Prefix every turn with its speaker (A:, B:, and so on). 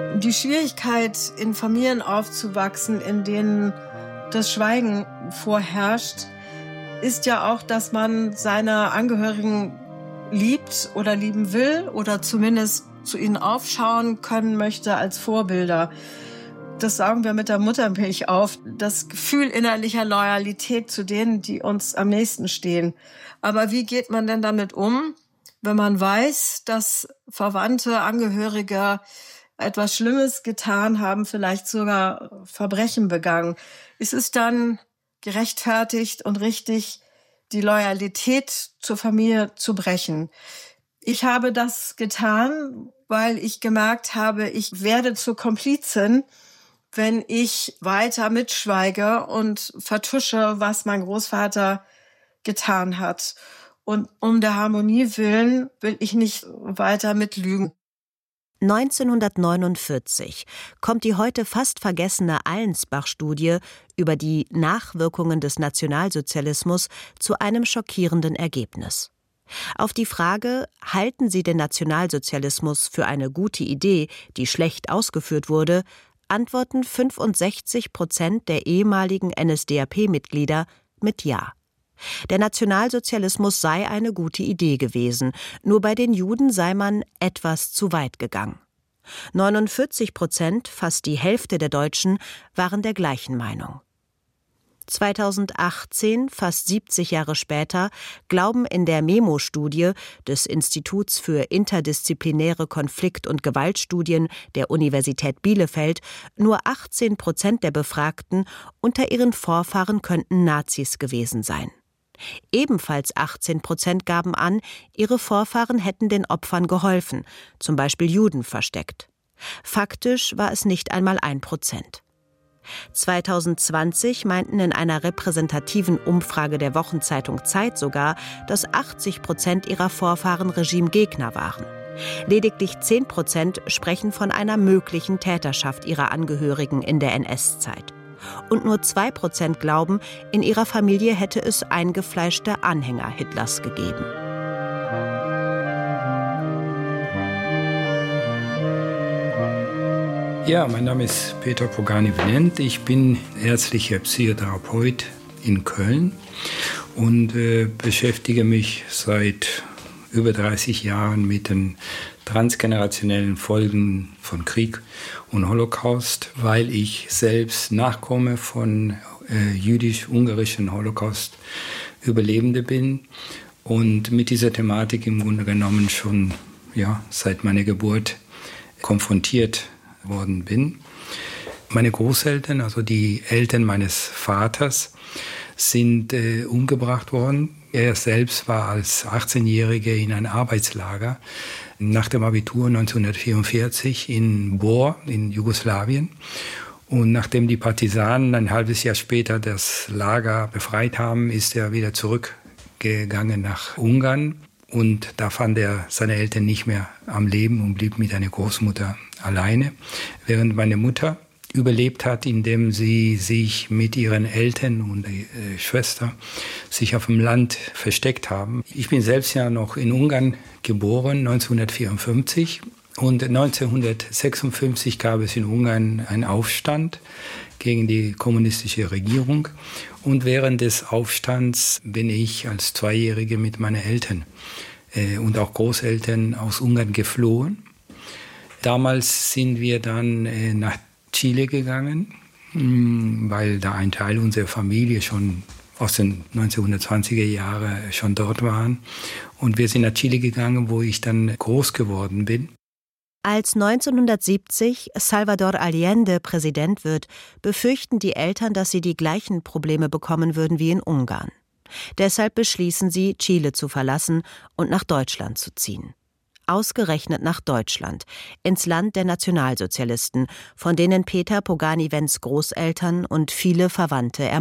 A: Die Schwierigkeit, in Familien aufzuwachsen, in denen das Schweigen vorherrscht, ist ja auch, dass man seine Angehörigen liebt oder lieben will oder zumindest zu ihnen aufschauen können möchte als Vorbilder. Das saugen wir mit der Muttermilch auf. Das Gefühl innerlicher Loyalität zu denen, die uns am nächsten stehen. Aber wie geht man denn damit um, wenn man weiß, dass Verwandte, Angehörige etwas Schlimmes getan haben, vielleicht sogar Verbrechen begangen? Ist es dann gerechtfertigt und richtig, die Loyalität zur Familie zu brechen? Ich habe das getan, weil ich gemerkt habe, ich werde zur Komplizin, wenn ich weiter mitschweige und vertusche, was mein Großvater getan hat. Und um der Harmonie willen will ich nicht weiter mitlügen.
B: 1949 kommt die heute fast vergessene Allensbach-Studie über die Nachwirkungen des Nationalsozialismus zu einem schockierenden Ergebnis. Auf die Frage, halten Sie den Nationalsozialismus für eine gute Idee, die schlecht ausgeführt wurde, antworten 65% der ehemaligen NSDAP-Mitglieder mit Ja. Der Nationalsozialismus sei eine gute Idee gewesen, nur bei den Juden sei man etwas zu weit gegangen. 49%, fast die Hälfte der Deutschen, waren der gleichen Meinung. 2018, fast 70 Jahre später, glauben in der MEMO-Studie des Instituts für interdisziplinäre Konflikt- und Gewaltstudien der Universität Bielefeld nur 18% der Befragten, unter ihren Vorfahren könnten Nazis gewesen sein. Ebenfalls 18% gaben an, ihre Vorfahren hätten den Opfern geholfen, zum Beispiel Juden versteckt. Faktisch war es nicht einmal 1%. 2020 meinten in einer repräsentativen Umfrage der Wochenzeitung Zeit sogar, dass 80% ihrer Vorfahren Regimegegner waren. Lediglich 10% sprechen von einer möglichen Täterschaft ihrer Angehörigen in der NS-Zeit. Und nur 2% glauben, in ihrer Familie hätte es eingefleischte Anhänger Hitlers gegeben.
C: Ja, mein Name ist Peter Pogani-Venent. Ich bin ärztlicher Psychotherapeut in Köln und beschäftige mich seit über 30 Jahren mit den transgenerationellen Folgen von Krieg und Holocaust, weil ich selbst Nachkomme von jüdisch-ungarischen Holocaust-Überlebende bin und mit dieser Thematik im Grunde genommen schon seit meiner Geburt konfrontiert worden bin. Meine Großeltern, also die Eltern meines Vaters, sind umgebracht worden. Er selbst war als 18-Jähriger in ein Arbeitslager nach dem Abitur 1944 in Bor in Jugoslawien. Und nachdem die Partisanen ein halbes Jahr später das Lager befreit haben, ist er wieder zurückgegangen nach Ungarn. Und da fand er seine Eltern nicht mehr am Leben und blieb mit einer Großmutter alleine, während meine Mutter überlebt hat, indem sie sich mit ihren Eltern und Schwester sich auf dem Land versteckt haben. Ich bin selbst ja noch in Ungarn geboren, 1954. Und 1956 gab es in Ungarn einen Aufstand gegen die kommunistische Regierung. Und während des Aufstands bin ich als Zweijährige mit meinen Eltern und auch Großeltern aus Ungarn geflohen. Damals sind wir dann nach Chile gegangen, weil da ein Teil unserer Familie schon aus den 1920er Jahren schon dort waren. Und wir sind nach Chile gegangen, wo ich dann groß geworden bin.
B: Als 1970 Salvador Allende Präsident wird, befürchten die Eltern, dass sie die gleichen Probleme bekommen würden wie in Ungarn. Deshalb beschließen sie, Chile zu verlassen und nach Deutschland zu ziehen. Ausgerechnet nach Deutschland, ins Land der Nationalsozialisten, von denen Peter Pogani-Vents Großeltern und viele Verwandte